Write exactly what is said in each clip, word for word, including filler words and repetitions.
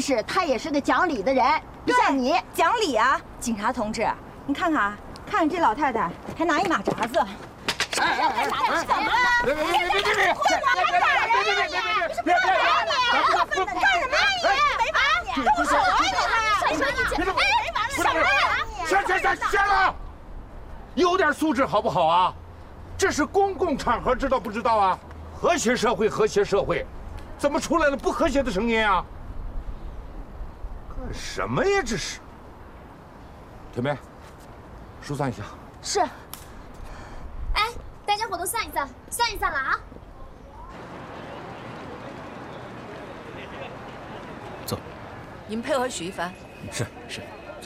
识，他也是个讲理的人，不像你讲理啊！警察同志，你看看，看看这老太太还拿一马扎子。 哎哎哎！怎么了？ 别别别别别别别别别别别别别别！ 过分的干什么你？没把你动手啊你！谁说你姐？哎，什么呀你？ 行行行行了，有点素质好不好啊？这是公共场合，知道不知道啊？和谐社会，和谐社会，怎么出来了不和谐的声音啊？干什么呀这是？铁梅，疏散一下。 是。 哎，大家伙都散一散，散一散了啊！ 走， 你们配合许一凡。 是是，走。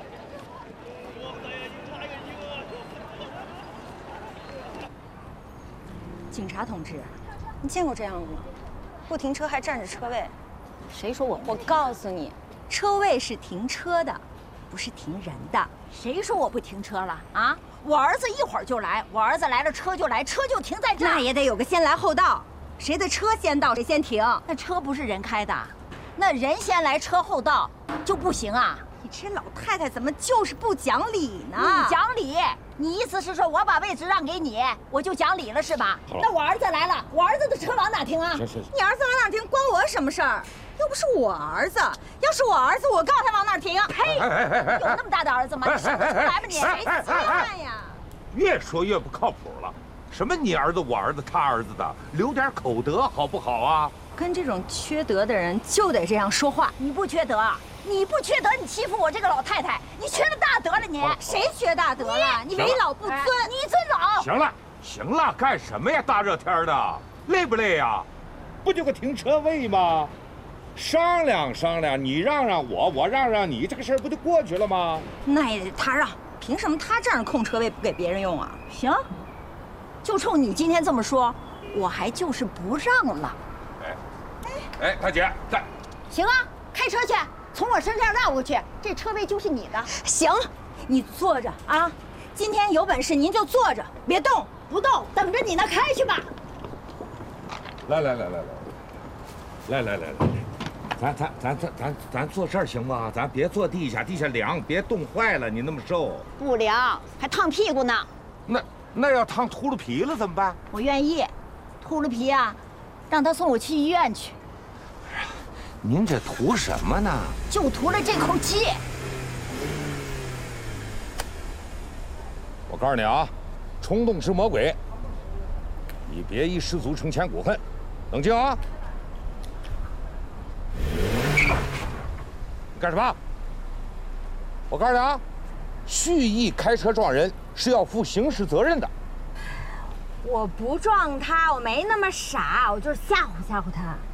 警察同志，你见过这样的吗？不停车还占着车位。 谁说我？ 我告诉你，车位是停车的，不是停人的。 谁说我不停车了啊？ 我儿子一会儿就来，我儿子来了，车就来，车就停在这儿。 那也得有个先来后到，谁的车先到谁先停。 那车不是人开的，那人先来车后到就不行啊！ 你这老太太怎么就是不讲理呢？ 你讲理？你意思是说我把位置让给你，我就讲理了是吧？那我儿子来了，我儿子的车往哪停啊？ 行行行， 你儿子往哪停关我什么事儿？又不是我儿子，要是我儿子，我告诉他往哪儿停。 呸！有那么大的儿子吗？你说得出来吗你？ 谁看呀？ 越说越不靠谱了，什么你儿子我儿子他儿子的，留点口德好不好啊？ 跟这种缺德的人就得这样说话。 你不缺德，你不缺德，你欺负我这个老太太，你缺了大德了你。 谁缺大德了？你为老不尊， 你尊老。 行了行了，干什么呀？大热天的，累不累呀？不就个停车位吗？商量商量，你让让我，我让让你，这个事儿不就过去了吗？ 那也得他让。 凭什么他占着空车位不给别人用啊？ 行，就冲你今天这么说，我还就是不让了。 哎，哎，大姐，在。 行啊，开车去，从我身上绕过去，这车位就是你的。 行，你坐着啊，今天有本事您就坐着，别动， 不动，等着你呢，开去吧。 来来来来来，来来来来。 咱咱咱咱咱咱坐这儿行吗？咱别坐地下，地下凉，别冻坏了。你那么瘦， 不凉，还烫屁股呢。 那那要烫秃噜皮了怎么办？ 我愿意，秃噜皮啊，让他送我去医院去。 您这图什么呢？ 就图了这口气。 我告诉你啊，冲动是魔鬼，你别一失足成千古恨。冷静啊！ 干什么？我告诉你啊，蓄意开车撞人是要负刑事责任的。 我不撞他，我没那么傻，我就是吓唬吓唬他。